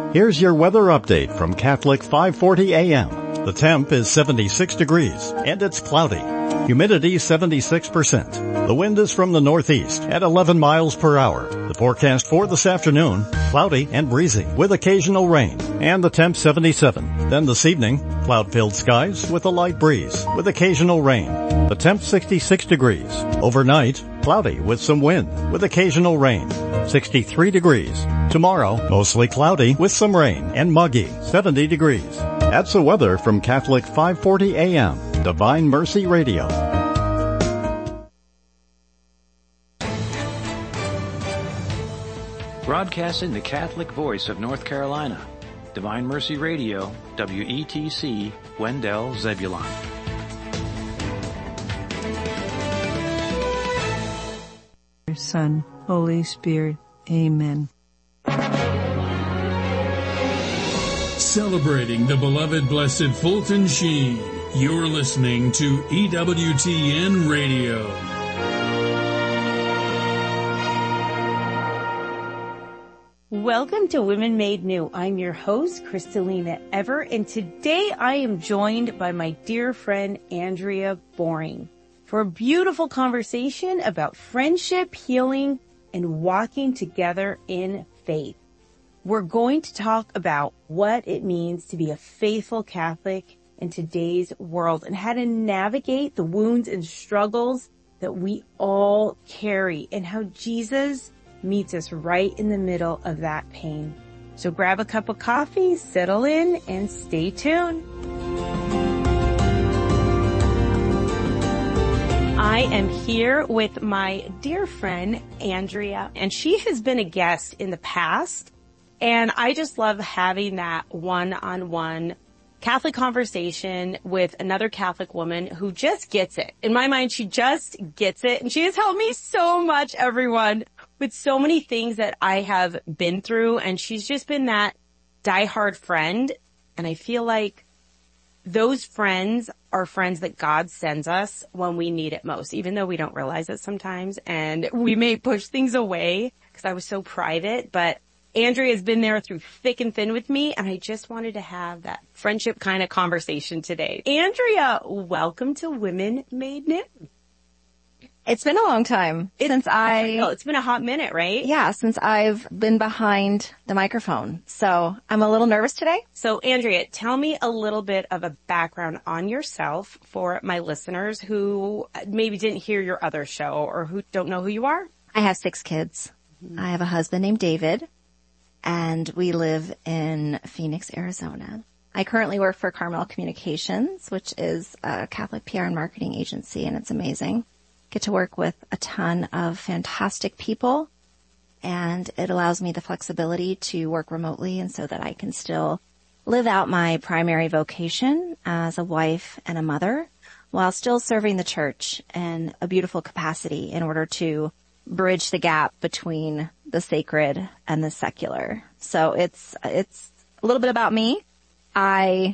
Here's your weather update from Catholic 540 AM. The temp is 76 degrees and it's cloudy. Humidity 76%. The wind is from the northeast at 11 miles per hour. The forecast for this afternoon, cloudy and breezy with occasional rain, and the temp 77. Then this evening, cloud-filled skies with a light breeze with occasional rain. The temp 66 degrees. Overnight, cloudy with some wind with occasional rain. 63 degrees. Tomorrow, mostly cloudy with some rain and muggy. 70 degrees. That's the weather from Catholic 540 AM, Divine Mercy Radio. Broadcasting the Catholic voice of North Carolina, Divine Mercy Radio, WETC, Wendell, Zebulon. Son, Holy Spirit. Amen. Celebrating the beloved Blessed Fulton Sheen, you're listening to EWTN Radio. Welcome to Women Made New. I'm your host, Kristalina Ever, and today I am joined by my dear friend, Andrea Boring, for a beautiful conversation about friendship, healing, and walking together in faith. We're going to talk about what it means to be a faithful Catholic in today's world and how to navigate the wounds and struggles that we all carry and how Jesus meets us right in the middle of that pain. So grab a cup of coffee, settle in, and stay tuned. I am here with my dear friend, Andrea, and she has been a guest in the past. And I just love having that one-on-one Catholic conversation with another Catholic woman who just gets it. In my mind, she just gets it. And she has helped me so much, everyone, with so many things that I have been through. And she's just been that diehard friend. And I feel like those friends are friends that God sends us when we need it most, even though we don't realize it sometimes. And we may push things away because I was so private, but Andrea has been there through thick and thin with me, and I just wanted to have that friendship kind of conversation today. Andrea, welcome to Women Made New. It's been a long time it's been a hot minute, right? Yeah, since I've been behind the microphone. So I'm a little nervous today. So Andrea, tell me a little bit of a background on yourself for my listeners who maybe didn't hear your other show or who don't know who you are. I have 6 kids. I have a husband named David, and we live in Phoenix, Arizona. I currently work for Carmel Communications, which is a Catholic PR and marketing agency, and it's amazing. Get to work with a ton of fantastic people, and it allows me the flexibility to work remotely and so that I can still live out my primary vocation as a wife and a mother while still serving the church in a beautiful capacity in order to bridge the gap between the sacred and the secular. So it's a little bit about me. I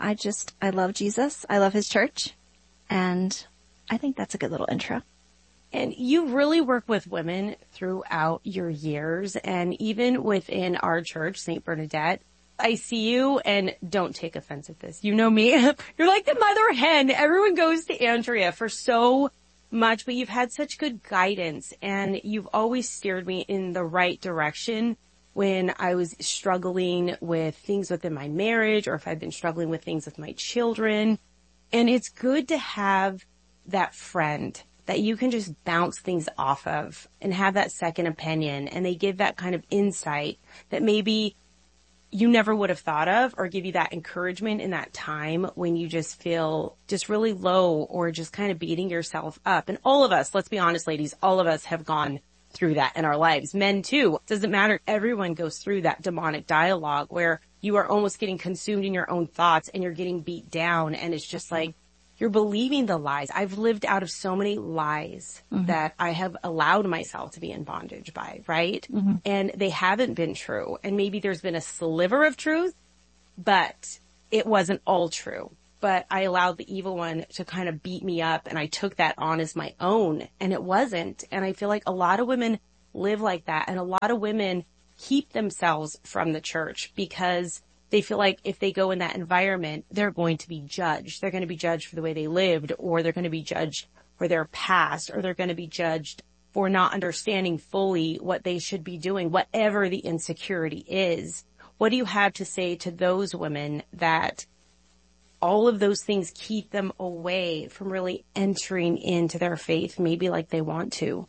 love Jesus. I love his church. And I think that's a good little intro. And you really work with women throughout your years, and even within our church, St. Bernadette. I see you, and don't take offense at this. You know me. You're like the mother hen. Everyone goes to Andrea for so much, but you've had such good guidance, and you've always steered me in the right direction when I was struggling with things within my marriage, or if I've been struggling with things with my children. And it's good to have that friend that you can just bounce things off of and have that second opinion, and they give that kind of insight that maybe you never would have thought of, or give you that encouragement in that time when you just feel just really low or just kind of beating yourself up. And all of us, let's be honest, ladies, all of us have gone through that in our lives. Men too. It doesn't matter. Everyone goes through that demonic dialogue where you are almost getting consumed in your own thoughts and you're getting beat down, and it's just like you're believing the lies. I've lived out of so many lies that I have allowed myself to be in bondage by, right? And they haven't been true. And maybe there's been a sliver of truth, but it wasn't all true. But I allowed the evil one to kind of beat me up, and I took that on as my own, and it wasn't. And I feel like a lot of women live like that, and a lot of women keep themselves from the church because they feel like if they go in that environment, they're going to be judged. They're going to be judged for the way they lived, or they're going to be judged for their past, or they're going to be judged for not understanding fully what they should be doing, whatever the insecurity is. What do you have to say to those women that all of those things keep them away from really entering into their faith, maybe like they want to?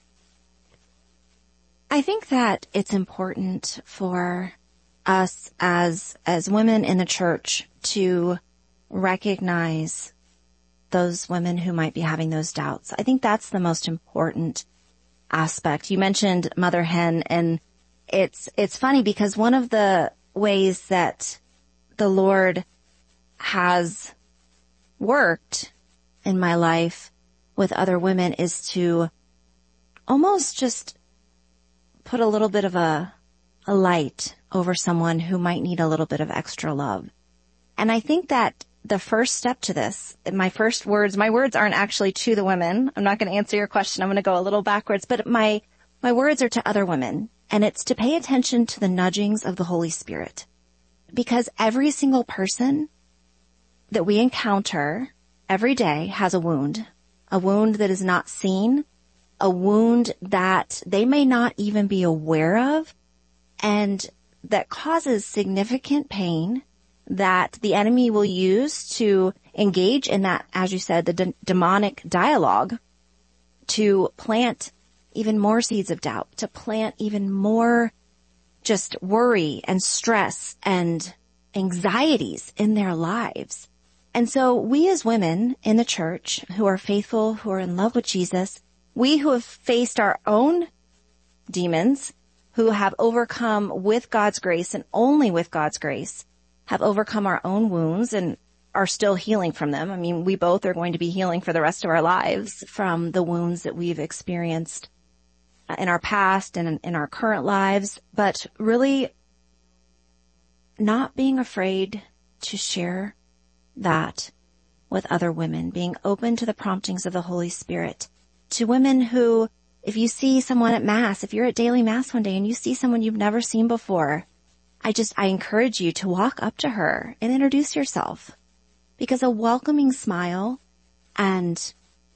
I think that it's important for us as women in the church to recognize those women who might be having those doubts. I think that's the most important aspect. You mentioned Mother Hen, and it's funny because one of the ways that the Lord has worked in my life with other women is to almost just put a little bit of a light over someone who might need a little bit of extra love. And I think that the first step to this, my words aren't actually to the women. I'm not going to answer your question. I'm going to go a little backwards, but my words are to other women, and it's to pay attention to the nudgings of the Holy Spirit. Because every single person that we encounter every day has a wound that is not seen, a wound that they may not even be aware of, and that causes significant pain that the enemy will use to engage in that, as you said, the demonic dialogue, to plant even more seeds of doubt, to plant even more just worry and stress and anxieties in their lives. And so we as women in the church who are faithful, who are in love with Jesus, we who have faced our own demons, who have overcome with God's grace and only with God's grace, have overcome our own wounds and are still healing from them. I mean, we both are going to be healing for the rest of our lives from the wounds that we've experienced in our past and in our current lives, but really not being afraid to share that with other women, being open to the promptings of the Holy Spirit, to women who, if you see someone at Mass, if you're at daily Mass one day and you see someone you've never seen before, I encourage you to walk up to her and introduce yourself, because a welcoming smile and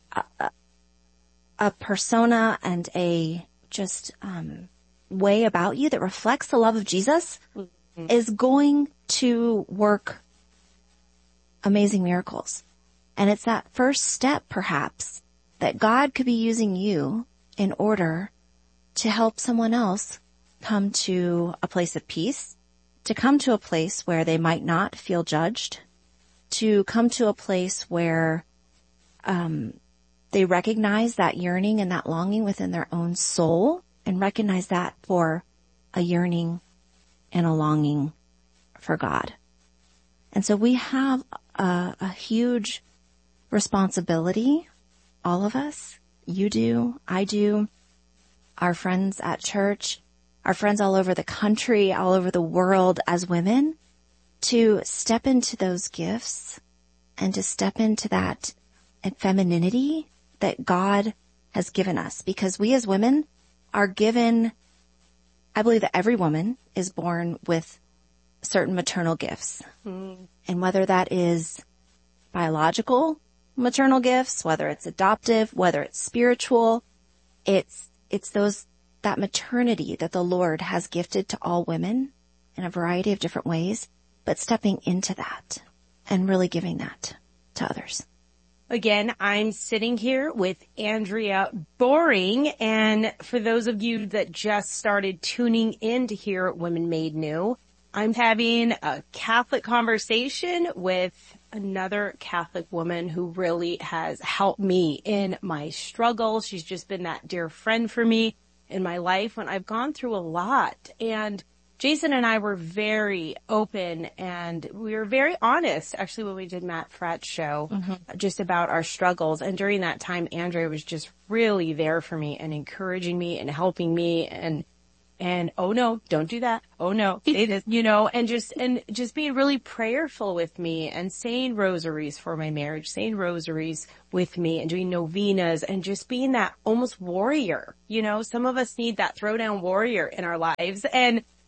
a persona and a just way about you that reflects the love of Jesus is going to work amazing miracles. And it's that first step, perhaps, that God could be using you in order to help someone else come to a place of peace, to come to a place where they might not feel judged, to come to a place where they recognize that yearning and that longing within their own soul, and recognize that for a yearning and a longing for God. And so we have a huge responsibility, all of us. You do, I do, our friends at church, our friends all over the country, all over the world as women, to step into those gifts and to step into that femininity that God has given us. Because we as women are given, I believe that every woman is born with certain maternal gifts. And whether that is biological maternal gifts, whether it's adoptive, whether it's spiritual, it's that maternity that the Lord has gifted to all women in a variety of different ways, but stepping into that and really giving that to others. Again, I'm sitting here with Andrea Boring, and for those of you that just started tuning in to hear Women Made New, I'm having a Catholic conversation with another Catholic woman who really has helped me in my struggle. She's just been that dear friend for me in my life when I've gone through a lot. And Jason and I were very open and we were very honest, actually, when we did Matt Fratt's show, just about our struggles. And during that time, Andrea was just really there for me and encouraging me and helping me and oh no, don't do that. Oh no, say this, and just being really prayerful with me and saying rosaries for my marriage, saying rosaries with me and doing novenas and just being that almost warrior. Some of us need that throwdown warrior in our lives. And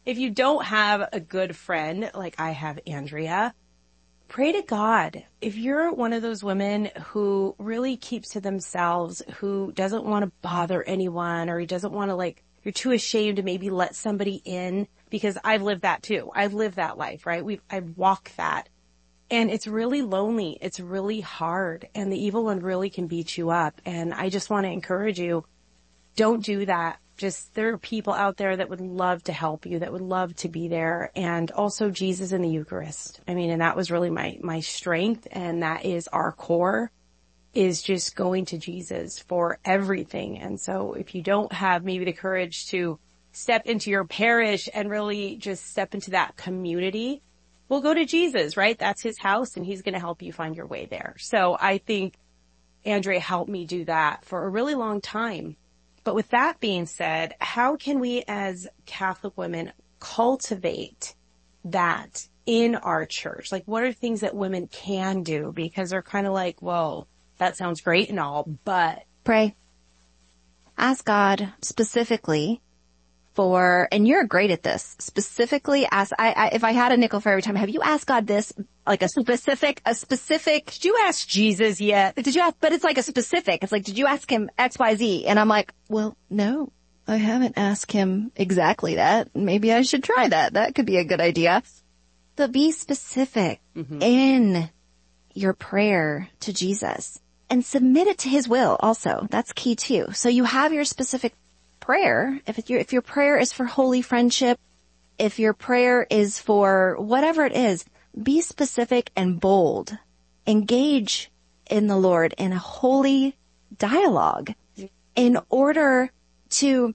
if you don't have a good friend, like I have Andrea, pray to God. If you're one of those women who really keeps to themselves, who doesn't want to bother anyone, or he doesn't want to, like, you're too ashamed to maybe let somebody in, because I've lived that too. I've lived that life, right? I've walked that. And it's really lonely. It's really hard. And the evil one really can beat you up. And I just want to encourage you, don't do that. Just, there are people out there that would love to help you, that would love to be there. And also Jesus in the Eucharist. I mean, and that was really my strength. And that is our core, is just going to Jesus for everything. And so if you don't have maybe the courage to step into your parish and really just step into that community, well, go to Jesus, right? That's his house, and he's going to help you find your way there. So I think Andrea helped me do that for a really long time. But with that being said, how can we as Catholic women cultivate that in our church? Like, what are things that women can do? Because they're kind of like, well, that sounds great and all, but... Pray. Ask God specifically for, and you're great at this, specifically ask, if I had a nickel for every time, have you asked God this, like a specific, did you ask Jesus yet? Did you ask, but it's like a specific, it's like, did you ask him X, Y, Z? And I'm like, well, no, I haven't asked him exactly that. Maybe I should try that. That could be a good idea. But be specific in your prayer to Jesus and submit it to his will also. That's key too. So you have your specific prayer. If your prayer is for holy friendship, if your prayer is for whatever it is, be specific and bold. Engage in the Lord in a holy dialogue in order to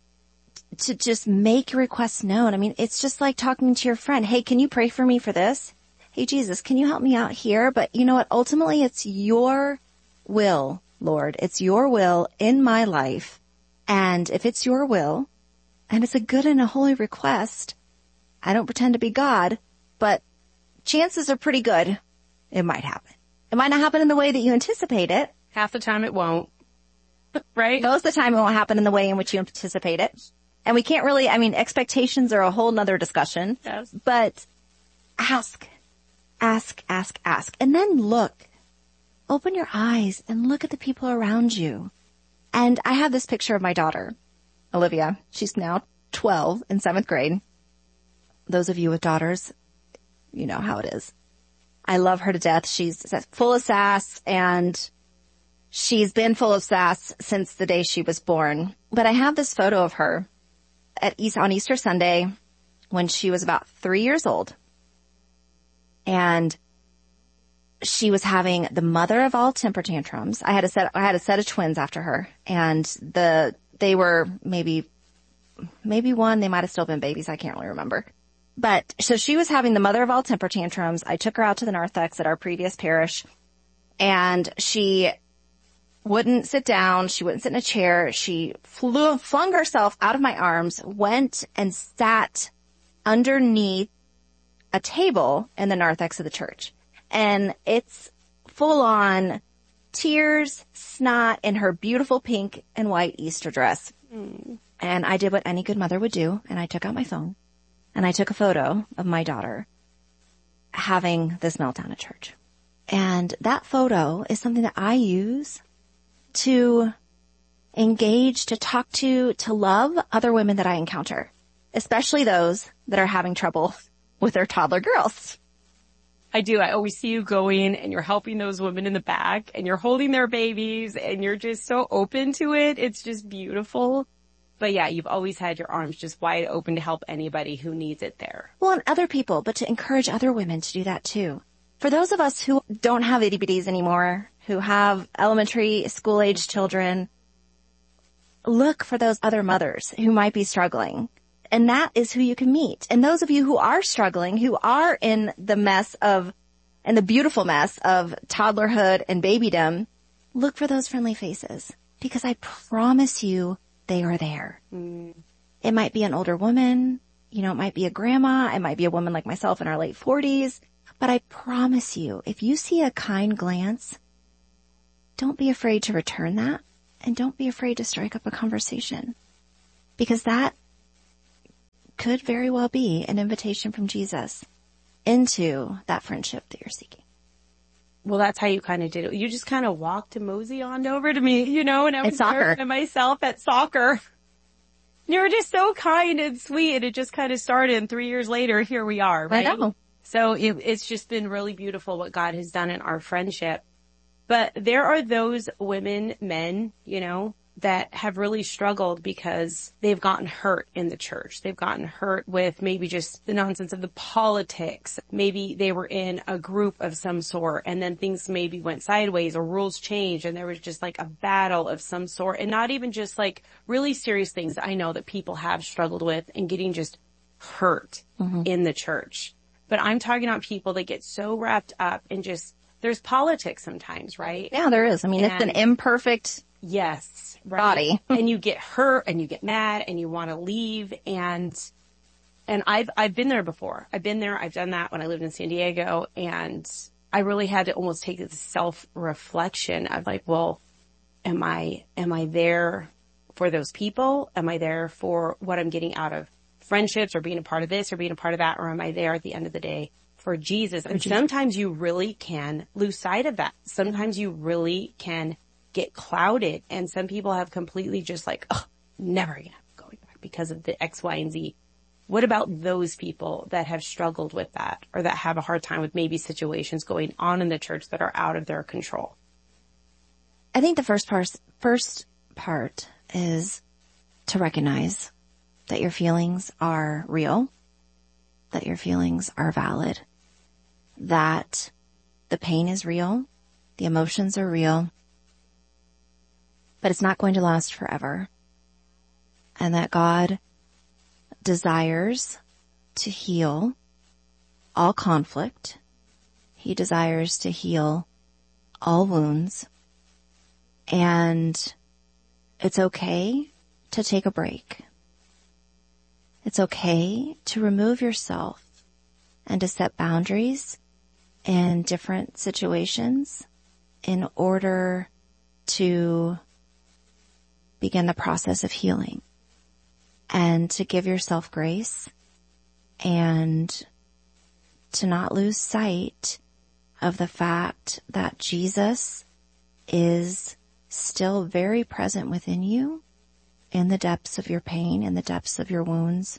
just make your requests known. I mean, it's just like talking to your friend. Hey, can you pray for me for this? Hey, Jesus, can you help me out here? But you know what? Ultimately, it's your will, Lord. It's your will in my life. And if it's your will, and it's a good and a holy request, I don't pretend to be God, but chances are pretty good it might happen. It might not happen in the way that you anticipate it. Half the time it won't, right? Most of the time it won't happen in the way in which you anticipate it. And we can't really, I mean, expectations are a whole nother discussion. Yes. But ask. And then look. Open your eyes and look at the people around you. And I have this picture of my daughter, Olivia. She's now 12 in 7th grade. Those of you with daughters, you know how it is. I love her to death. She's full of sass, and she's been full of sass since the day she was born. But I have this photo of her on Easter Sunday when she was about 3 years old. And she was having the mother of all temper tantrums. I had a set of twins after her, and they were maybe one, they might have still been babies. I can't really remember. But so she was having the mother of all temper tantrums. I took her out to the narthex at our previous parish, and she wouldn't sit down. She wouldn't sit in a chair. She flung herself out of my arms, went and sat underneath a table in the narthex of the church. And it's full on tears, snot in her beautiful pink and white Easter dress. And I did what any good mother would do. And I took out my phone and I took a photo of my daughter having this meltdown at church. And that photo is something that I use to engage, to talk to love other women that I encounter, especially those that are having trouble with their toddler girls. I do. I always see you going and you're helping those women in the back and you're holding their babies and you're just so open to it. It's just beautiful. But yeah, you've always had your arms just wide open to help anybody who needs it there. Well, and other people, but to encourage other women to do that too. For those of us who don't have itty bitties anymore, who have elementary school-age children, look for those other mothers who might be struggling. And that is who you can meet. And those of you who are struggling, who are in the beautiful mess of toddlerhood and babydom, look for those friendly faces. Because I promise you, they are there. It might be an older woman, it might be a grandma, it might be a woman like myself in our late 40s. But I promise you, if you see a kind glance, don't be afraid to return that. And don't be afraid to strike up a conversation. Because that could very well be an invitation from Jesus into that friendship that you're seeking. Well, that's how you kind of did it. You just kind of walked a mosey on over to me, and I was soccer. to myself at soccer. You were just so kind and sweet, and it just kind of started, and 3 years later, here we are, right? I know. So it's just been really beautiful what God has done in our friendship. But there are those women, men, that have really struggled because they've gotten hurt in the church. They've gotten hurt with maybe just the nonsense of the politics. Maybe they were in a group of some sort and then things maybe went sideways or rules changed and there was just like a battle of some sort, and not even just like really serious things I know that people have struggled with and getting just hurt in the church. But I'm talking about people that get so wrapped up in just, there's politics sometimes, right? Yeah, there is. I mean, it's an imperfect body. Right. And you get hurt and you get mad and you want to leave. And I've been there before. I've been there. I've done that when I lived in San Diego. And I really had to almost take this self-reflection of like, well, am I there for those people? Am I there for what I'm getting out of friendships or being a part of this or being a part of that? Or am I there at the end of the day for Jesus? And sometimes you really can lose sight of that. Sometimes you really can get clouded, and some people have completely just like, oh, never again going back because of the X, Y, and Z. What about those people that have struggled with that or that have a hard time with maybe situations going on in the church that are out of their control? I think the first part is to recognize that your feelings are real, that your feelings are valid, that the pain is real, the emotions are real, but it's not going to last forever. And that God desires to heal all conflict. He desires to heal all wounds. And it's okay to take a break. It's okay to remove yourself and to set boundaries in different situations in order to begin the process of healing and to give yourself grace and to not lose sight of the fact that Jesus is still very present within you in the depths of your pain, in the depths of your wounds,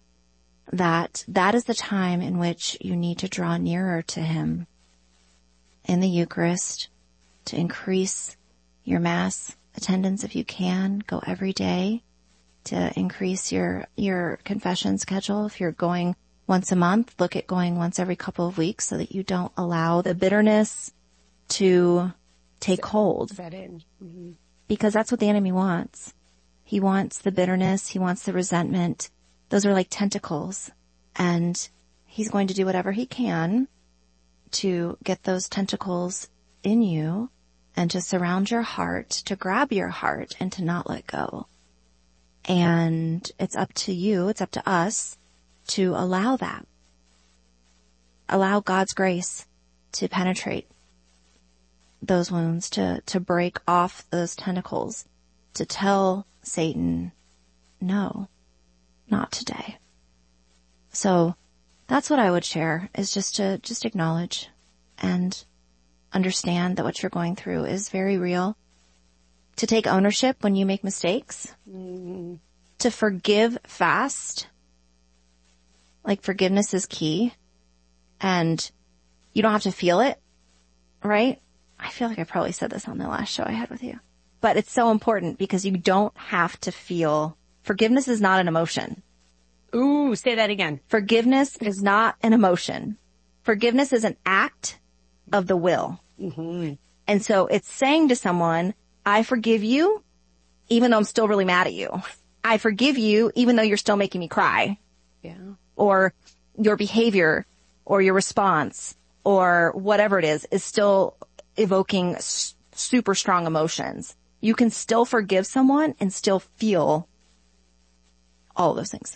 that is the time in which you need to draw nearer to him in the Eucharist, to increase your Mass attendance if you can. Go every day, to increase your confession schedule. If you're going once a month, look at going once every couple of weeks so that you don't allow the bitterness to take hold. Set in. Mm-hmm. Because that's what the enemy wants. He wants the bitterness. He wants the resentment. Those are like tentacles. And he's going to do whatever he can to get those tentacles in you and to surround your heart, to grab your heart and to not let go. And it's up to you, it's up to us to allow that. Allow God's grace to penetrate those wounds, to break off those tentacles, to tell Satan, no, not today. So that's what I would share, is just to acknowledge and understand that what you're going through is very real. To take ownership when you make mistakes. Mm-hmm. To forgive fast. Like, forgiveness is key. And you don't have to feel it, right? I feel like I probably said this on the last show I had with you. But it's so important because you don't have to feel. Forgiveness is not an emotion. Ooh, say that again. Forgiveness is not an emotion. Forgiveness is an act of the will. Mm-hmm. And so it's saying to someone, I forgive you, even though I'm still really mad at you. I forgive you, even though you're still making me cry. Yeah. Or your behavior or your response or whatever it is still evoking super strong emotions. You can still forgive someone and still feel all of those things.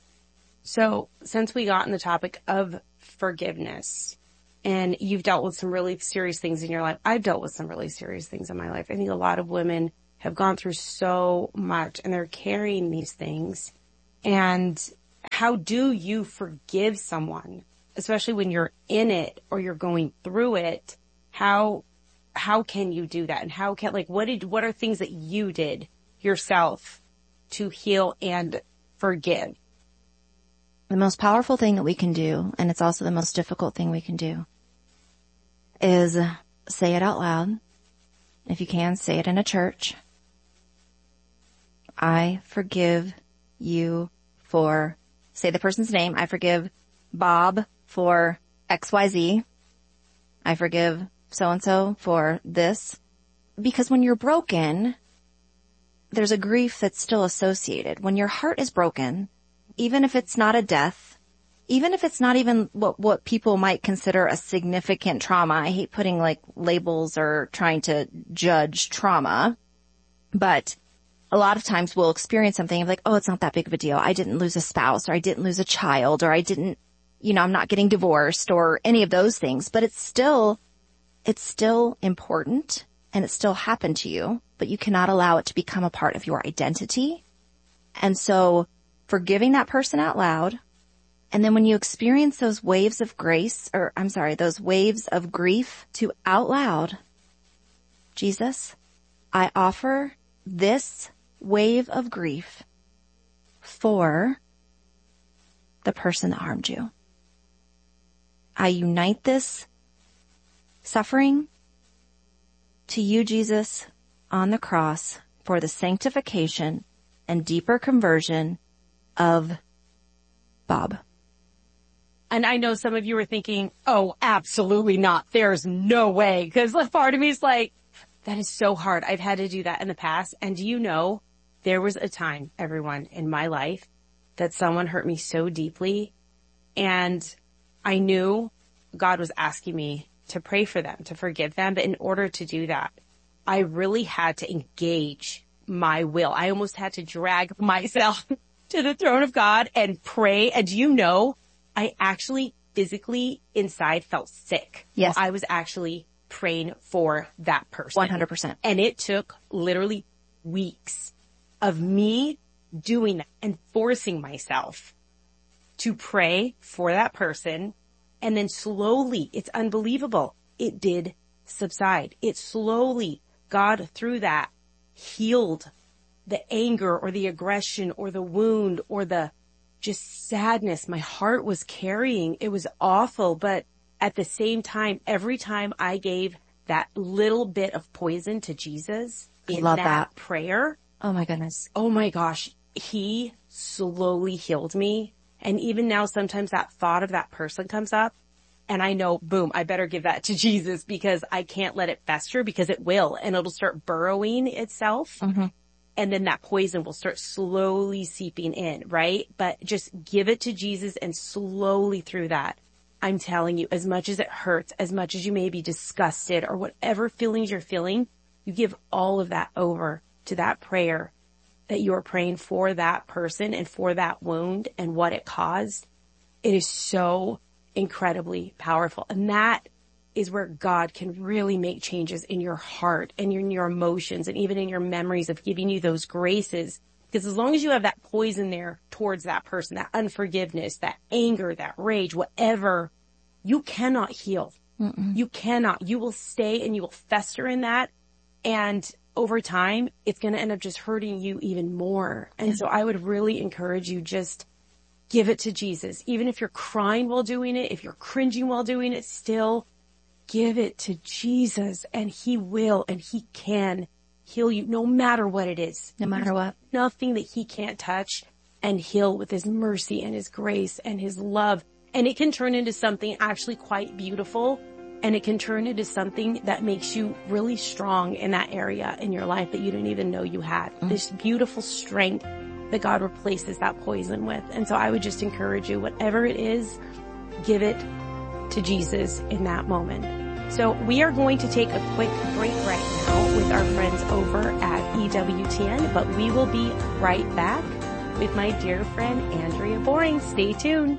So since we got on the topic of forgiveness, and you've dealt with some really serious things in your life, I've dealt with some really serious things in my life. I think a lot of women have gone through so much and they're carrying these things. And how do you forgive someone, especially when you're in it or you're going through it? How can you do that? And how can, like, what are things that you did yourself to heal and forgive? The most powerful thing that we can do, and it's also the most difficult thing we can do, is say it out loud. If you can, say it in a church. I forgive you for, say the person's name. I forgive Bob for XYZ. I forgive so-and-so for this. Because when you're broken, there's a grief that's still associated. When your heart is broken, even if it's not a death, even if it's not even what people might consider a significant trauma. I hate putting like labels or trying to judge trauma, but a lot of times we'll experience something of like, oh, it's not that big of a deal. I didn't lose a spouse, or I didn't lose a child, or I didn't, I'm not getting divorced, or any of those things, but it's still important and it still happened to you, but you cannot allow it to become a part of your identity. And so forgiving that person out loud. And then when you experience those waves of grace, those waves of grief, to out loud, Jesus, I offer this wave of grief for the person that harmed you. I unite this suffering to you, Jesus, on the cross for the sanctification and deeper conversion of Bob. And I know some of you are thinking, oh, absolutely not. There's no way. Because part of me is like, that is so hard. I've had to do that in the past. And do you know, there was a time, everyone, in my life that someone hurt me so deeply. And I knew God was asking me to pray for them, to forgive them. But in order to do that, I really had to engage my will. I almost had to drag myself to the throne of God and pray. And do you know, I actually physically inside felt sick. Yes. I was actually praying for that person. 100%. And it took literally weeks of me doing that and forcing myself to pray for that person. And then slowly, it's unbelievable, it did subside. It slowly, God through that healed the anger or the aggression or the wound or the just sadness my heart was carrying. It was awful. But at the same time, every time I gave that little bit of poison to Jesus in that prayer. Oh my goodness. Oh my gosh. He slowly healed me. And even now, sometimes that thought of that person comes up and I know, boom, I better give that to Jesus because I can't let it fester, because it will, and it'll start burrowing itself. Mm-hmm. And then that poison will start slowly seeping in, right? But just give it to Jesus, and slowly through that, I'm telling you, as much as it hurts, as much as you may be disgusted or whatever feelings you're feeling, you give all of that over to that prayer that you're praying for that person and for that wound and what it caused. It is so incredibly powerful. And that is where God can really make changes in your heart and in your emotions and even in your memories of giving you those graces. Because as long as you have that poison there towards that person, that unforgiveness, that anger, that rage, whatever, you cannot heal. Mm-mm. You cannot. You will stay and you will fester in that. And over time, it's going to end up just hurting you even more. And so I would really encourage you, just give it to Jesus. Even if you're crying while doing it, if you're cringing while doing it, still give it to Jesus, and he will and he can heal you no matter what it is. No matter what. Nothing that he can't touch and heal with his mercy and his grace and his love. And it can turn into something actually quite beautiful. And it can turn into something that makes you really strong in that area in your life that you didn't even know you had. Mm-hmm. This beautiful strength that God replaces that poison with. And so I would just encourage you, whatever it is, give it to Jesus in that moment. So we are going to take a quick break right now with our friends over at EWTN, but we will be right back with my dear friend Andrea Boring. Stay tuned.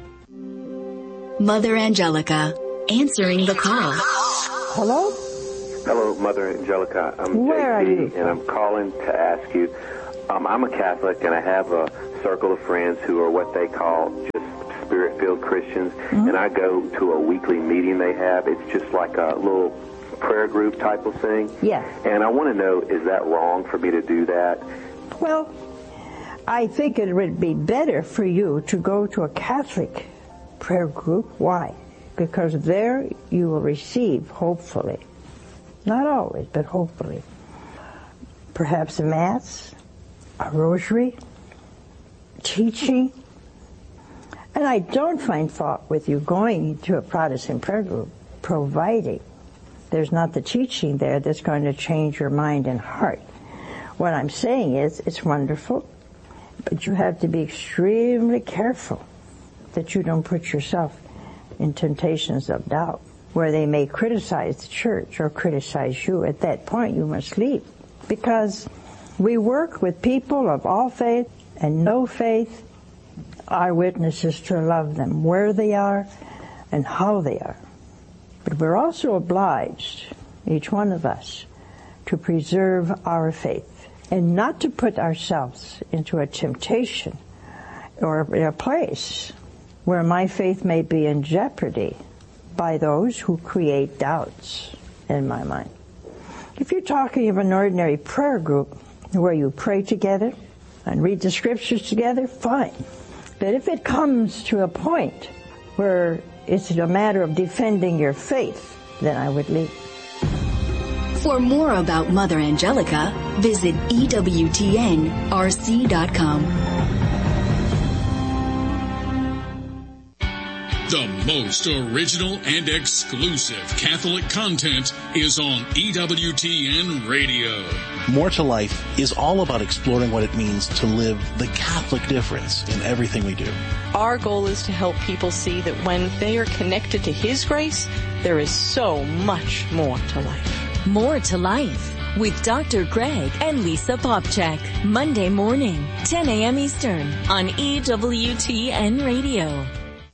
Mother Angelica, answering the call. Hello? Hello, Mother Angelica. I'm Where JP, are you? and I'm calling to ask you. I'm a Catholic, and I have a circle of friends who are what they call just Spirit-filled Christians, and I go to a weekly meeting they have. It's just like a little prayer group type of thing. Yes. And I want to know, is that wrong for me to do that? Well, I think it would be better for you to go to a Catholic prayer group. Why? Because there you will receive, hopefully, not always, but hopefully, perhaps a Mass, a rosary, teaching. And I don't find fault with you going to a Protestant prayer group, providing there's not the teaching there that's going to change your mind and heart. What I'm saying is, it's wonderful, but you have to be extremely careful that you don't put yourself in temptations of doubt, where they may criticize the church or criticize you. At that point, you must leave. Because we work with people of all faith and no faith. Our witness is to love them where they are and how they are. But we're also obliged, each one of us, to preserve our faith and not to put ourselves into a temptation or a place where my faith may be in jeopardy by those who create doubts in my mind. If you're talking of an ordinary prayer group where you pray together and read the scriptures together, fine. But if it comes to a point where it's a matter of defending your faith, then I would leave. For more about Mother Angelica, visit EWTNRC.com. The most original and exclusive Catholic content is on EWTN Radio. More to Life is all about exploring what it means to live the Catholic difference in everything we do. Our goal is to help people see that when they are connected to His grace, there is so much more to life. More to Life with Dr. Greg and Lisa Popchak. Monday morning, 10 a.m. Eastern on EWTN Radio.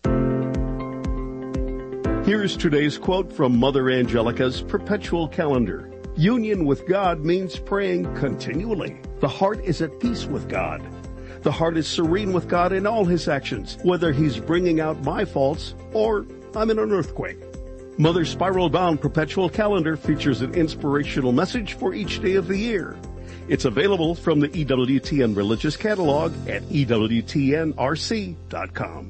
Here's today's quote from Mother Angelica's Perpetual Calendar. Union with God means praying continually. The heart is at peace with God. The heart is serene with God in all His actions, whether He's bringing out my faults or I'm in an earthquake. Mother's spiral-bound Perpetual Calendar features an inspirational message for each day of the year. It's available from the EWTN Religious Catalog at EWTNRC.com.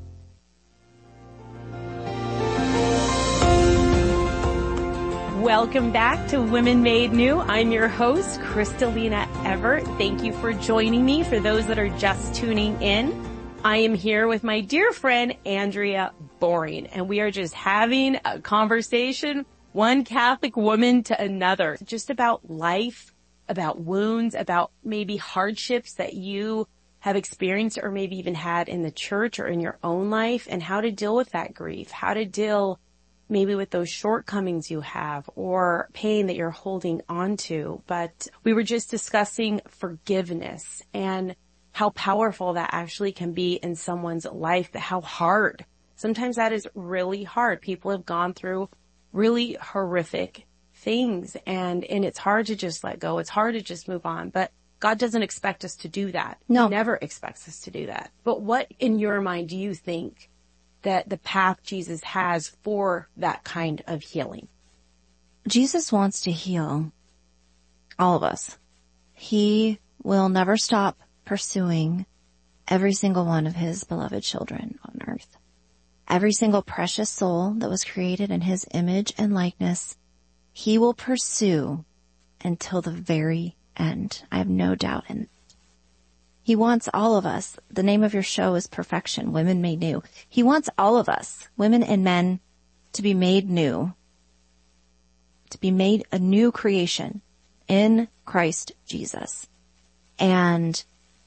Welcome back to Women Made New. I'm your host, Kristalina Everett. Thank you for joining me. For those that are just tuning in, I am here with my dear friend, Andrea Boring, and we are just having a conversation, one Catholic woman to another, just about life, about wounds, about maybe hardships that you have experienced or maybe even had in the church or in your own life, and how to deal with that grief, how to deal maybe with those shortcomings you have or pain that you're holding on to. But we were just discussing forgiveness and how powerful that actually can be in someone's life, but how hard. Sometimes that is really hard. People have gone through really horrific things and it's hard to just let go. It's hard to just move on. But God doesn't expect us to do that. No. He never expects us to do that. But what in your mind do you think that the path Jesus has for that kind of healing? Jesus wants to heal all of us. He will never stop pursuing every single one of His beloved children on earth. Every single precious soul that was created in His image and likeness, He will pursue until the very end. I have no doubt in it. He wants all of us. The name of your show is Perfection, Women Made New. He wants all of us, women and men, to be made new, to be made a new creation in Christ Jesus. And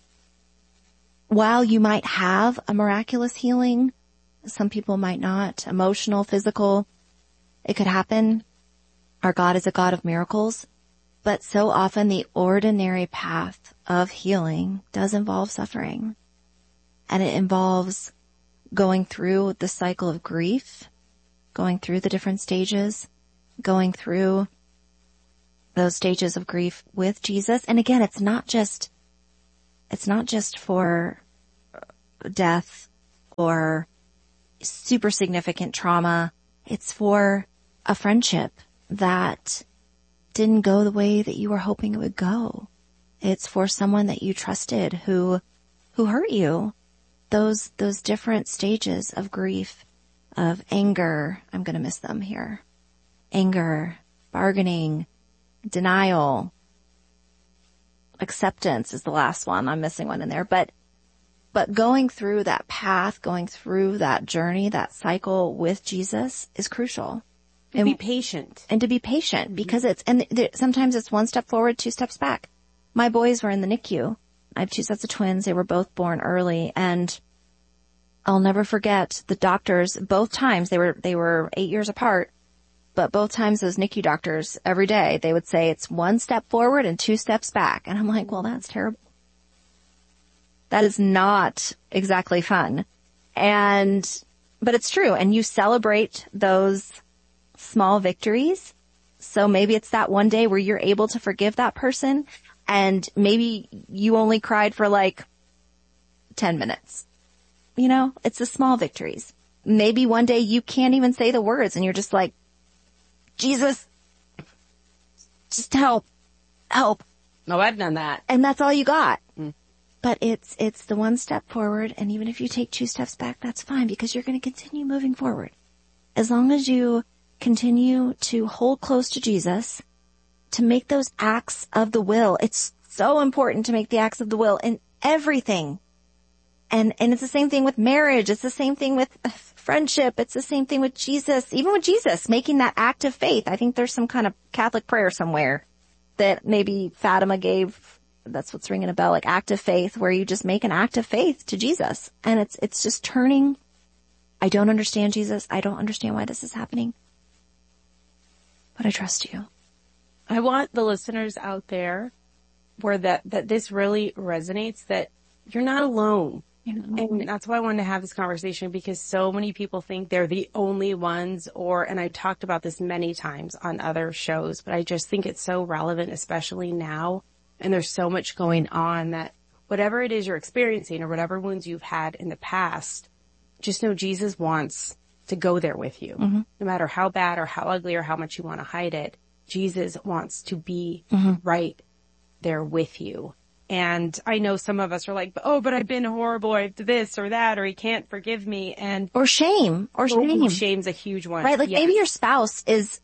while you might have a miraculous healing, some people might not, emotional, physical, it could happen. Our God is a God of miracles. But so often the ordinary path of healing does involve suffering. And it involves going through the cycle of grief, going through the different stages, going through those stages of grief with Jesus. And again, it's not just It's not just for death or super significant trauma. It's for a friendship that didn't go the way that you were hoping it would go. It's for someone that you trusted who hurt you. Those different stages of grief, of anger, I'm going to miss them here. Anger, bargaining, denial, acceptance is the last one. I'm missing one in there. But going through that path, going through that journey, that cycle with Jesus is crucial. And be patient. And to be patient because sometimes it's one step forward, two steps back. My boys were in the NICU. I have two sets of twins. They were both born early, and I'll never forget the doctors both times. They were 8 years apart, but both times those NICU doctors every day, they would say it's one step forward and two steps back. And I'm like, well, that's terrible. That is not exactly fun. But it's true. And you celebrate those small victories. So maybe it's that one day where you're able to forgive that person, and maybe you only cried for like 10 minutes. You know, it's the small victories. Maybe one day you can't even say the words and you're just like, Jesus, just help. No, I've done that. And that's all you got. But it's the one step forward. And even if you take two steps back, that's fine because you're going to continue moving forward. As long as you continue to hold close to Jesus, to make those acts of the will. It's so important to make the acts of the will in everything. And it's the same thing with marriage. It's the same thing with friendship. It's the same thing with Jesus. Even with Jesus, making that act of faith. I think there's some kind of Catholic prayer somewhere that maybe Fatima gave. That's what's ringing a bell, like act of faith, where you just make an act of faith to Jesus. And it's just turning. I don't understand Jesus. I don't understand why this is happening. But I trust you. I want the listeners out there where that this really resonates, that you're not alone. And that's why I wanted to have this conversation, because so many people think they're the only ones, and I've talked about this many times on other shows, but I just think it's so relevant, especially now. And there's so much going on that whatever it is you're experiencing or whatever wounds you've had in the past, just know Jesus wants to go there with you. Mm-hmm. No matter how bad or how ugly or how much you want to hide it, Jesus wants to be right there with you. And I know some of us are like, but I've been horrible, or this or that, or he can't forgive me. Or shame. Shame's a huge one. Right? Like maybe your spouse is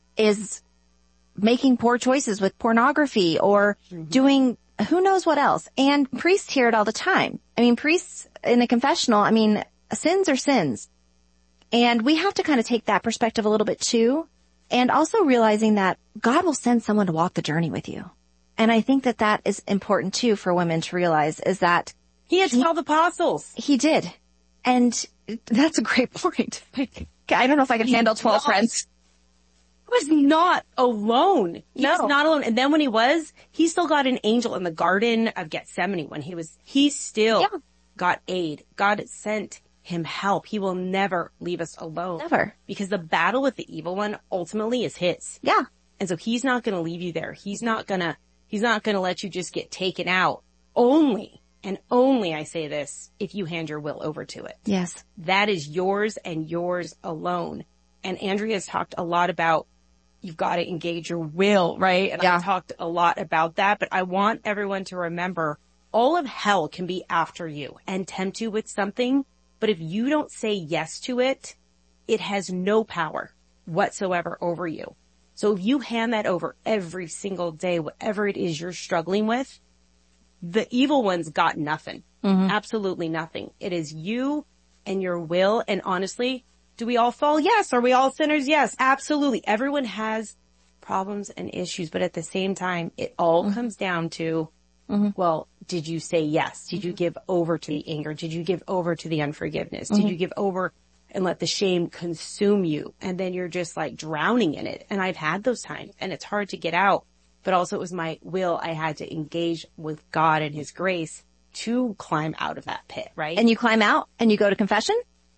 making poor choices with pornography or doing who knows what else. And priests hear it all the time. I mean, priests in the confessional, sins are sins. And we have to kind of take that perspective a little bit too. And also realizing that God will send someone to walk the journey with you. And I think that is important too for women to realize, is that he had 12 apostles. He did. And that's a great point. I don't know if I can handle 12 friends. He was not alone. He was not alone. And then when he still got an angel in the Garden of Gethsemane when he still got aid. God sent him help. He will never leave us alone. Never. Because the battle with the evil one ultimately is his. Yeah. And so he's not going to leave you there. He's not going to let you just get taken out. Only, I say this, if you hand your will over to it. Yes. That is yours and yours alone. And Andrea's talked a lot about you've got to engage your will, right? And I've talked a lot about that, but I want everyone to remember all of hell can be after you and tempt you with something. But if you don't say yes to it, it has no power whatsoever over you. So if you hand that over every single day, whatever it is you're struggling with, the evil one's got nothing. Mm-hmm. Absolutely nothing. It is you and your will. And honestly, do we all fall? Yes. Are we all sinners? Yes, absolutely. Everyone has problems and issues, but at the same time, it all comes down to, well, did you say yes? Did you give over to the anger? Did you give over to the unforgiveness? Did you give over and let the shame consume you? And then you're just like drowning in it. And I've had those times and it's hard to get out, but also it was my will. I had to engage with God and his grace to climb out of that pit, right? And you climb out and you go to confession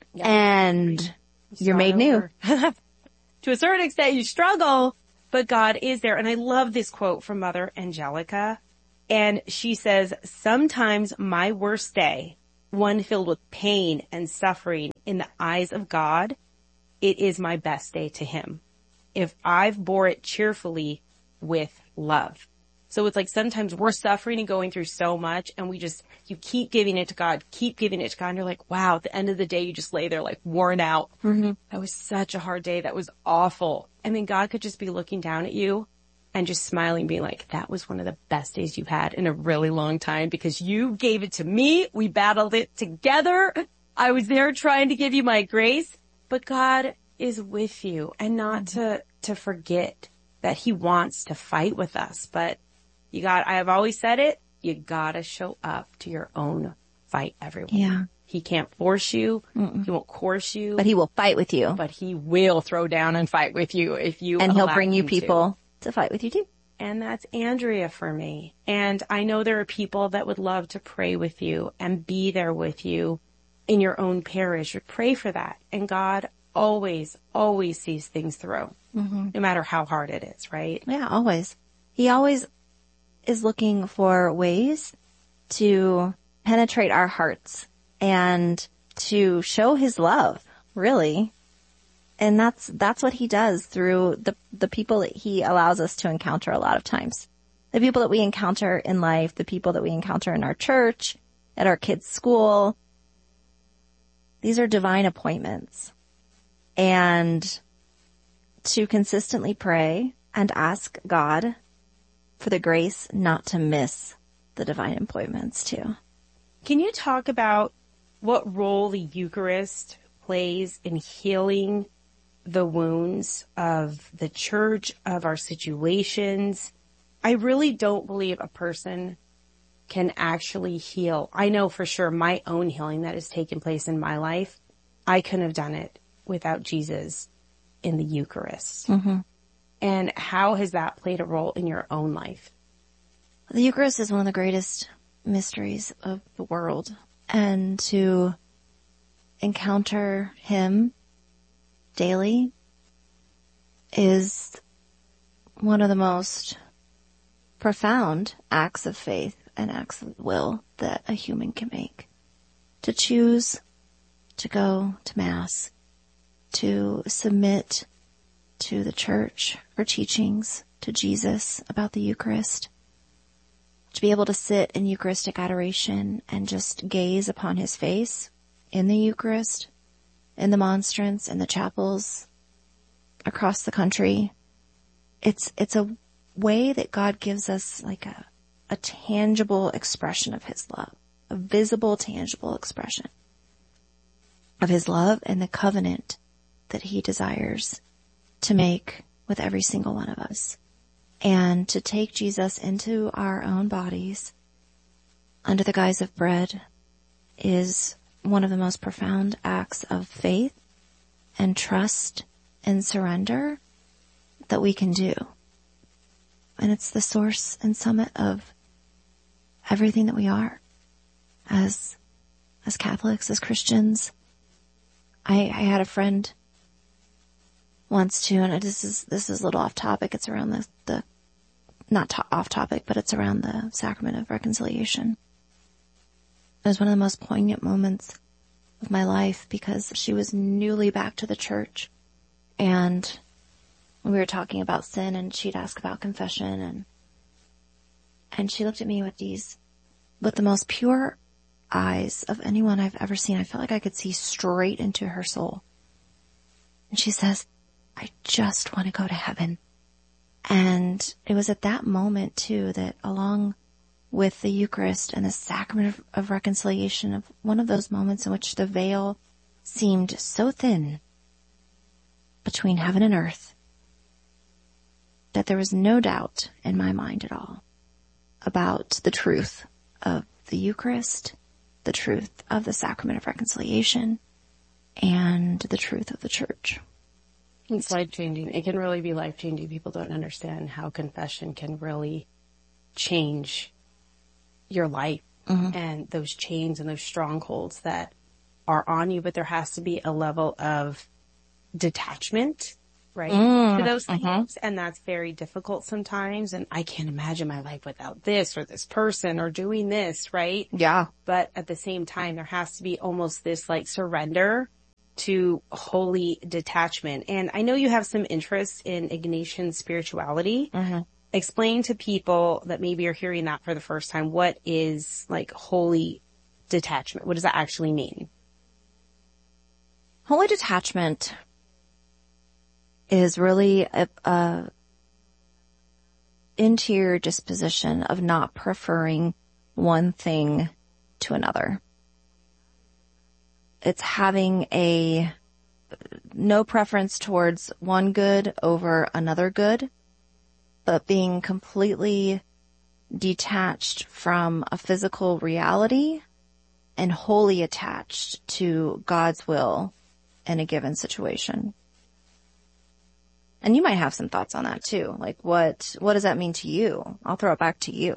and you're made new. To a certain extent, you struggle, but God is there. And I love this quote from Mother Angelica. And she says, sometimes my worst day, one filled with pain and suffering in the eyes of God, it is my best day to him, if I've bore it cheerfully with love. So it's like sometimes we're suffering and going through so much, and you keep giving it to God, and you're like, wow, at the end of the day, you just lay there like worn out. Mm-hmm. That was such a hard day. That was awful. And then God could just be looking down at you and just smiling, being like, that was one of the best days you've had in a really long time because you gave it to me. We battled it together. I was there trying to give you my grace, but God is with you, and not to forget that he wants to fight with us. But I have always said it, you gotta show up to your own fight, everyone. Yeah. He can't force you. Mm-mm. He won't coerce you. But he will fight with you. But he will throw down and fight with you if you And he'll bring you people to fight with you too. And that's Andrea for me. And I know there are people that would love to pray with you and be there with you in your own parish, or pray for that. And God always, always sees things through, mm-hmm. no matter how hard it is, right? Yeah, always. He always is looking for ways to penetrate our hearts and to show his love, really. And that's what he does through the people that he allows us to encounter a lot of times. The people that we encounter in life, the people that we encounter in our church, at our kids' school. These are divine appointments. And to consistently pray and ask God for the grace not to miss the divine appointments too. Can you talk about what role the Eucharist plays in healing the wounds of the church, of our situations? I really don't believe a person can actually heal. I know for sure my own healing that has taken place in my life, I couldn't have done it without Jesus in the Eucharist. Mm-hmm. And how has that played a role in your own life? The Eucharist is one of the greatest mysteries of the world. And to encounter him daily is one of the most profound acts of faith and acts of will that a human can make. To choose to go to Mass, to submit to the church for teachings, to Jesus about the Eucharist, to be able to sit in Eucharistic adoration and just gaze upon his face in the Eucharist, in the monstrance, in the chapels across the country. It's a way that God gives us like a tangible expression of his love, a visible, tangible expression of his love and the covenant that he desires to make with every single one of us. And to take Jesus into our own bodies under the guise of bread is one of the most profound acts of faith and trust and surrender that we can do. And it's the source and summit of everything that we are as Catholics, as Christians. I had a friend once too, and this is a little off topic. It's around the not off topic, but it's around the sacrament of reconciliation. It was one of the most poignant moments of my life because she was newly back to the church, and we were talking about sin, and she'd ask about confession, and she looked at me with the most pure eyes of anyone I've ever seen. I felt like I could see straight into her soul. And she says, I just want to go to heaven. And it was at that moment too that, along with the Eucharist and the sacrament of reconciliation, of one of those moments in which the veil seemed so thin between heaven and earth, that there was no doubt in my mind at all about the truth of the Eucharist, the truth of the sacrament of reconciliation, and the truth of the church. It's life-changing. It can really be life-changing. People don't understand how confession can really change your life, mm-hmm. and those chains and those strongholds that are on you. But there has to be a level of detachment right? Mm, To those things. mhm. And that's very difficult sometimes. And I can't imagine my life without this or this person or doing this, right? Yeah. But at the same time, there has to be almost this like surrender to holy detachment. And I know you have some interest in Ignatian spirituality. Mm-hmm. Explain to people that maybe are hearing that for the first time, what is like holy detachment? What does that actually mean? Holy detachment is really a interior disposition of not preferring one thing to another. It's having no preference towards one good over another good, but being completely detached from a physical reality and wholly attached to God's will in a given situation. And you might have some thoughts on that too. Like what does that mean to you? I'll throw it back to you.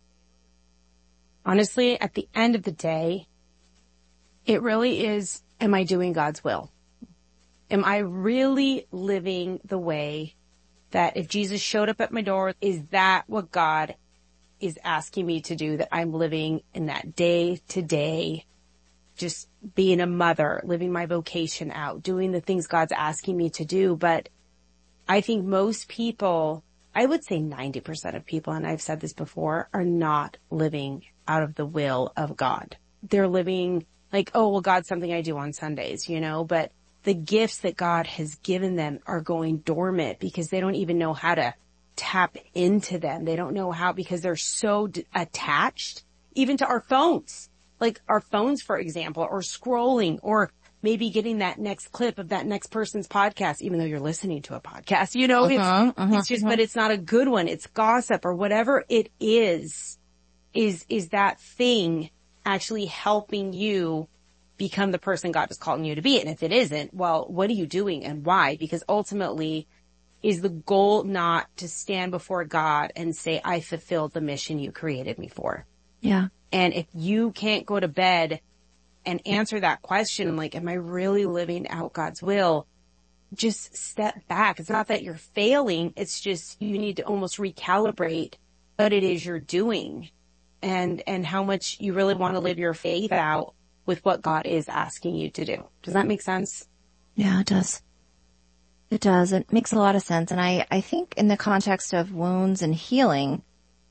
Honestly, at the end of the day, it really is, am I doing God's will? Am I really living the way that if Jesus showed up at my door, is that what God is asking me to do, that I'm living in that day to day, just being a mother, living my vocation out, doing the things God's asking me to do. But I think most people, I would say 90% of people, and I've said this before, are not living out of the will of God. They're living like, oh, well, God's something I do on Sundays, but the gifts that God has given them are going dormant because they don't even know how to tap into them. They don't know how, because they're so attached even to our phones, like our phones, for example, or scrolling, or maybe getting that next clip of that next person's podcast, even though you're listening to a podcast, it's just, but it's not a good one. It's gossip or whatever it is that thing actually helping you become the person God is calling you to be? And if it isn't, well, what are you doing and why? Because ultimately, is the goal not to stand before God and say, I fulfilled the mission you created me for? Yeah. And if you can't go to bed and answer that question, like, am I really living out God's will? Just step back. It's not that you're failing. It's just you need to almost recalibrate what it is you're doing and how much you really want to live your faith out with what God is asking you to do. Does that make sense? Yeah, it does. It does. It makes a lot of sense. And I think in the context of wounds and healing,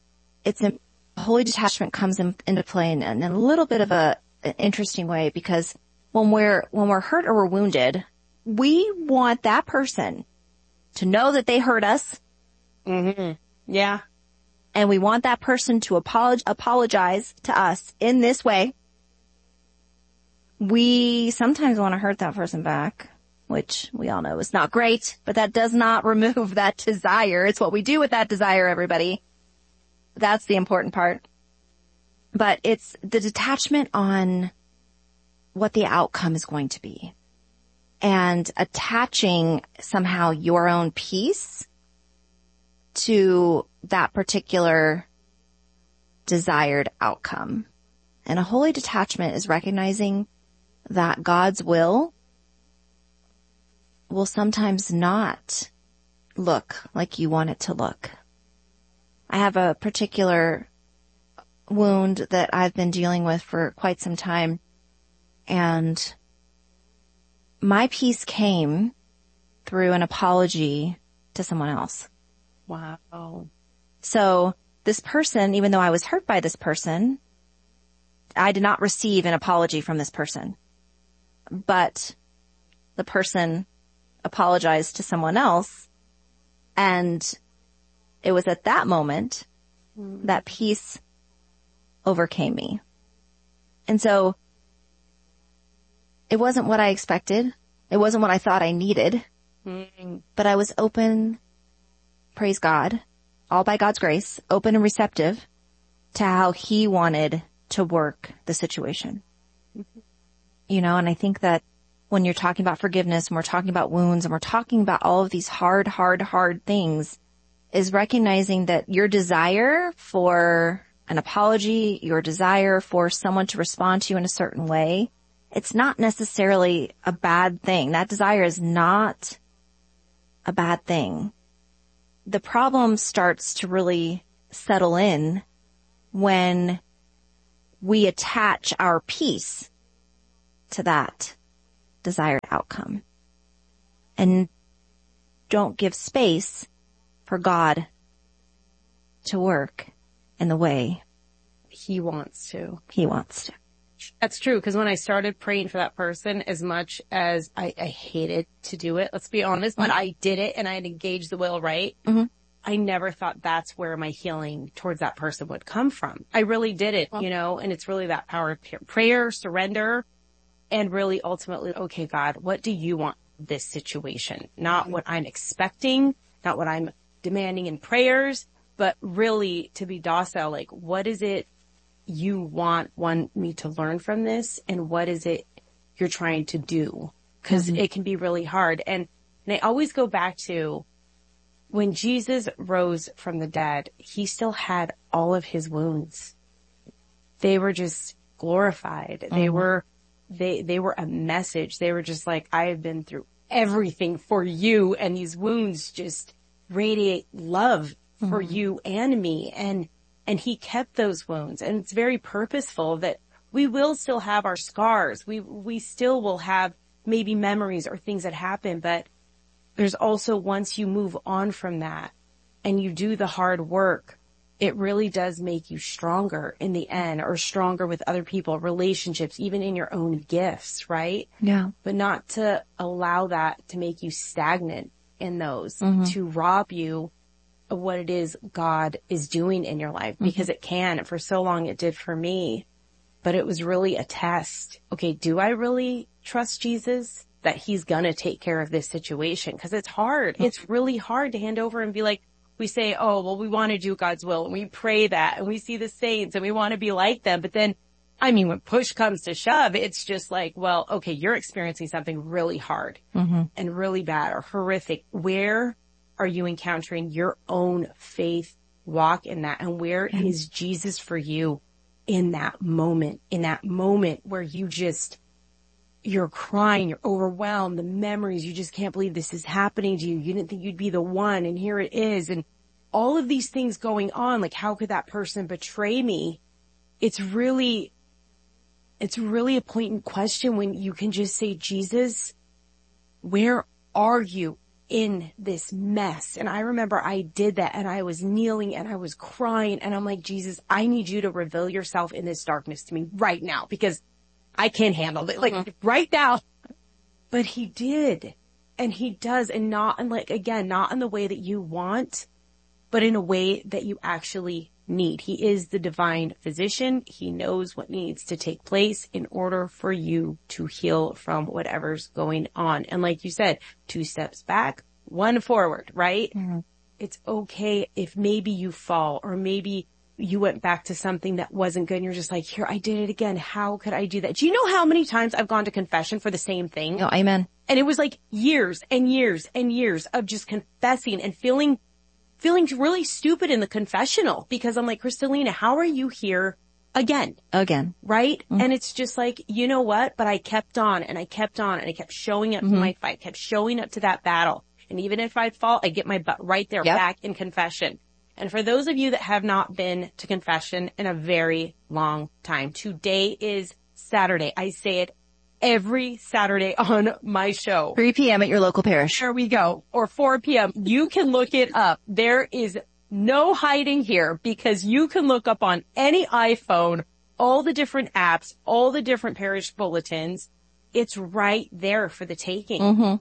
holy detachment comes into play in a little bit of an interesting way, because when we're hurt or we're wounded, we want that person to know that they hurt us. Mm-hmm. Yeah. And we want that person to apologize to us in this way. We sometimes want to hurt that person back, which we all know is not great, but that does not remove that desire. It's what we do with that desire, everybody. That's the important part. But it's the detachment on what the outcome is going to be, and attaching somehow your own peace to that particular desired outcome. And a holy detachment is recognizing that God's will sometimes not look like you want it to look. I have a particular wound that I've been dealing with for quite some time, and my peace came through an apology to someone else. Wow. So this person, even though I was hurt by this person, I did not receive an apology from this person. But the person apologized to someone else, and it was at that moment that peace overcame me. And so it wasn't what I expected. It wasn't what I thought I needed, but I was open, praise God, all by God's grace, open and receptive to how He wanted to work the situation. And I think that when you're talking about forgiveness, and we're talking about wounds, and we're talking about all of these hard things, is recognizing that your desire for an apology, your desire for someone to respond to you in a certain way, it's not necessarily a bad thing. That desire is not a bad thing. The problem starts to really settle in when we attach our peace to that desired outcome and don't give space for God to work in the way He wants to. He wants to. That's true, because when I started praying for that person, as much as I hated to do it, let's be honest, but I did it and I had engaged the will right, I never thought that's where my healing towards that person would come from. I really did it, you know, and it's really that power of prayer, surrender, and really ultimately, okay, God, what do you want this situation? Not what I'm expecting, not what I'm demanding in prayers, but really to be docile, like, what is it you want me to learn from this, and what is it you're trying to do? Because it can be really hard. And I always go back to when Jesus rose from the dead, he still had all of his wounds. They were just glorified. They were a message. They were just like, I have been through everything for you, and these wounds just radiate love for you and me. And he kept those wounds. And it's very purposeful that we will still have our scars. We still will have maybe memories or things that happen, but there's also, once you move on from that and you do the hard work, it really does make you stronger in the end, or stronger with other people, relationships, even in your own gifts, right? Yeah. But not to allow that to make you stagnant in those, to rob you of what it is God is doing in your life, because it can. And for so long it did for me, but it was really a test. Okay, do I really trust Jesus that he's gonna take care of this situation? Because it's hard. It's really hard to hand over and be like, we say, oh, well, we want to do God's will, and we pray that, and we see the saints and we want to be like them. But then, I mean, when push comes to shove, it's just like, well, okay, you're experiencing something really hard and really bad or horrific. Where are you encountering your own faith walk in that? And where is Jesus for you in that moment where you're crying, you're overwhelmed, the memories, you just can't believe this is happening to you. You didn't think you'd be the one, and here it is. And all of these things going on, like, how could that person betray me? It's really a poignant question when you can just say, Jesus, where are you in this mess? And I remember I did that, and I was kneeling and I was crying, and I'm like, Jesus, I need you to reveal yourself in this darkness to me right now, because I can't handle it, like right now. But he did, and he does, and not in not in the way that you want, but in a way that you actually need. He is the divine physician. He knows what needs to take place in order for you to heal from whatever's going on. And like you said, 2 steps back, 1 forward, right? It's okay if maybe you fall, or maybe you went back to something that wasn't good and you're just like, here, I did it again. How could I do that? Do you know how many times I've gone to confession for the same thing? Oh, amen. And it was like years and years and years of just confessing and feeling really stupid in the confessional, because I'm like, Kristalina, how are you here again? Right? And it's just like, you know what? But I kept on and I kept on and I kept showing up to my fight, kept showing up to that battle. And even if I fall, I get my butt right there back in confession. And for those of you that have not been to confession in a very long time, today is Saturday. I say it every Saturday on my show. 3 p.m. at your local parish. There we go. Or 4 p.m. You can look it up. There is no hiding here, because you can look up on any iPhone, all the different apps, all the different parish bulletins. It's right there for the taking.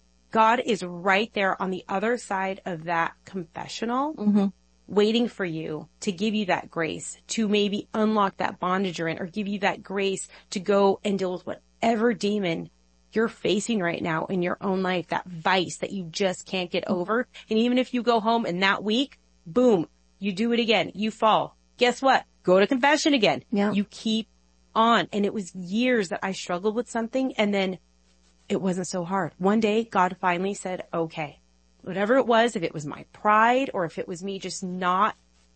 God is right there on the other side of that confessional, waiting for you to give you that grace, to maybe unlock that bondage you're in, or give you that grace to go and deal with whatever demon you're facing right now in your own life, that vice that you just can't get over. And even if you go home and that week, boom, you do it again, you fall. Guess what? Go to confession again. You keep on. And it was years that I struggled with something, and then it wasn't so hard. One day, God finally said, okay, whatever it was, if it was my pride or if it was me just not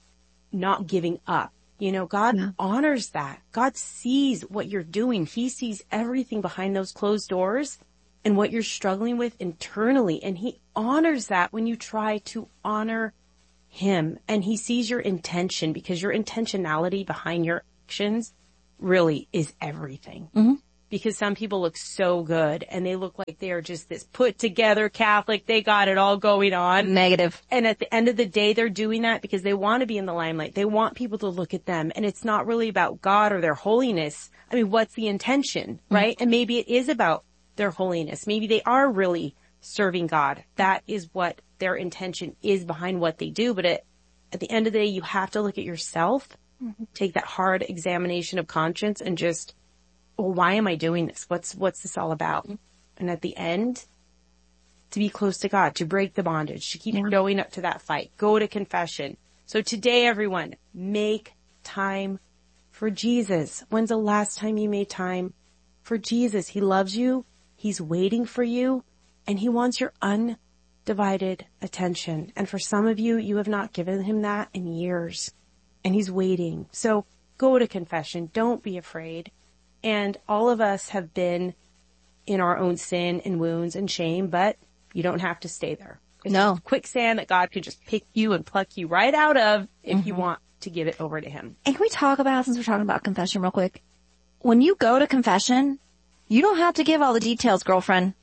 giving up, you know, God honors that. God sees what you're doing. He sees everything behind those closed doors. and what you're struggling with internally. And he honors that when you try to honor him, and he sees your intention, because your intentionality behind your actions really is everything. Mm-hmm. Because some people look so good and they look like they are just this put together Catholic. They got it all going on. Negative. And at the end of the day, they're doing that because they want to be in the limelight. They want people to look at them. And it's not really about God or their holiness. I mean, what's the intention, right? And maybe it is about their holiness. Maybe they are really serving God. That is what their intention is behind what they do. But at the end of the day, you have to look at yourself, take that hard examination of conscience and just, well, why am I doing this? What's this all about? And at the end, to be close to God, to break the bondage, to keep going up to that fight, go to confession. So today, everyone, make time for Jesus. When's the last time you made time for Jesus? He loves you. He's waiting for you, and he wants your undivided attention. And for some of you, you have not given him that in years, and he's waiting. So go to confession. Don't be afraid. And all of us have been in our own sin and wounds and shame, but you don't have to stay there. It's no quicksand that God can just pick you and pluck you right out of if you want to give it over to him. And can we talk about, since we're talking about confession real quick, when you go to confession, you don't have to give all the details, girlfriend.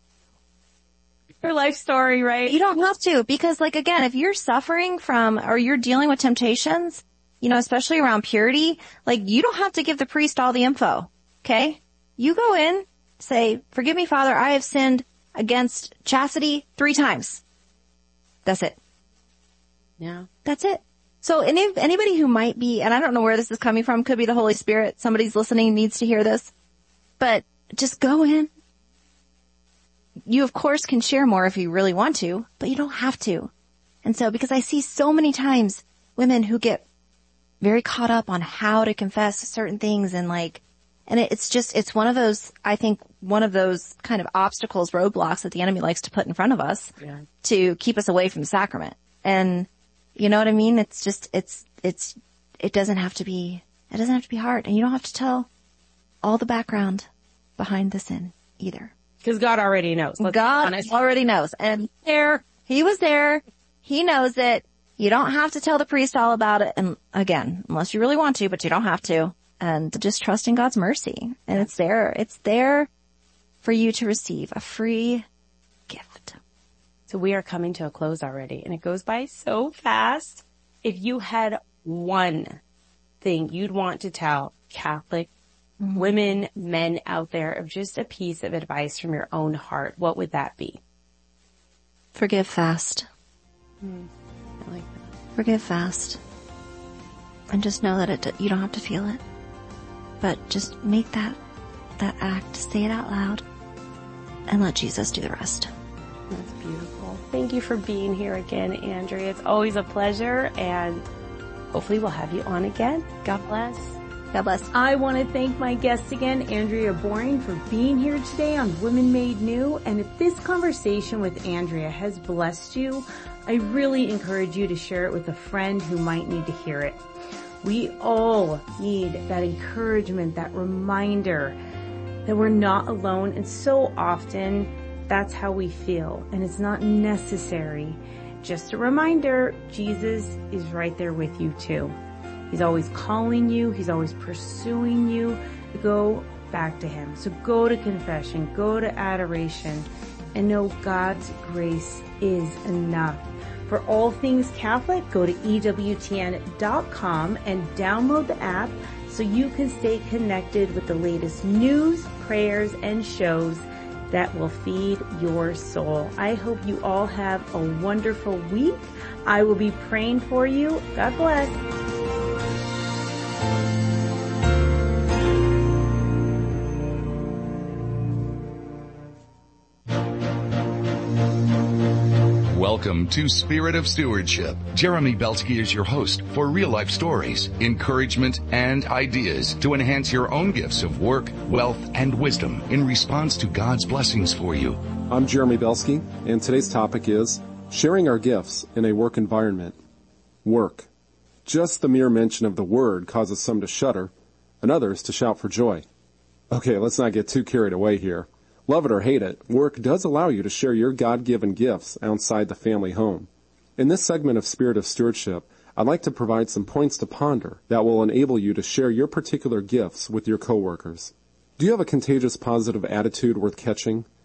Your life story, right? You don't have to, because like, again, if you're suffering from, or you're dealing with temptations, you know, especially around purity, like you don't have to give the priest all the info. Okay? You go in, say, forgive me, Father, I have sinned against chastity 3 times. That's it. Yeah. That's it. So anybody who might be, and I don't know where this is coming from, could be the Holy Spirit, somebody's listening needs to hear this, but just go in. You of course can share more if you really want to, but you don't have to. And so, because I see so many times women who get very caught up on how to confess certain things, and like, and it's one of those, I think, one of those kind of obstacles, roadblocks that the enemy likes to put in front of us to keep us away from the sacrament. And you know what I mean? It's just, it doesn't have to be hard, and you don't have to tell all the background behind the sin either. Because God already knows. God already knows. And he was there. He knows it. You don't have to tell the priest all about it. And again, unless you really want to, but you don't have to. And just trust in God's mercy. And it's there. It's there for you to receive a free gift. So we are coming to a close already, and it goes by so fast. If you had one thing you'd want to tell Catholic women, men out there, of just a piece of advice from your own heart, what would that be? Forgive fast. I like that. Forgive fast. And just know that you don't have to feel it. But just make that act, say it out loud, and let Jesus do the rest. That's beautiful. Thank you for being here again, Andrea. It's always a pleasure, and hopefully we'll have you on again. God bless. God bless. I want to thank my guest again, Andrea Boring, for being here today on Women Made New. And if this conversation with Andrea has blessed you, I really encourage you to share it with a friend who might need to hear it. We all need that encouragement, that reminder that we're not alone. And so often that's how we feel, and it's not necessary. Just a reminder, Jesus is right there with you too. He's always calling you. He's always pursuing you. Go back to him. So go to confession, go to adoration, and know God's grace is enough. For all things Catholic, go to EWTN.com and download the app so you can stay connected with the latest news, prayers, and shows that will feed your soul. I hope you all have a wonderful week. I will be praying for you. God bless. Welcome to Spirit of Stewardship. Jeremy Belsky is your host for real-life stories, encouragement, and ideas to enhance your own gifts of work, wealth, and wisdom in response to God's blessings for you. I'm Jeremy Belsky, and today's topic is sharing our gifts in a work environment. Work. Just the mere mention of the word causes some to shudder and others to shout for joy. Okay, let's not get too carried away here. Love it or hate it, work does allow you to share your God-given gifts outside the family home. In this segment of Spirit of Stewardship, I'd like to provide some points to ponder that will enable you to share your particular gifts with your coworkers. Do you have a contagious positive attitude worth catching?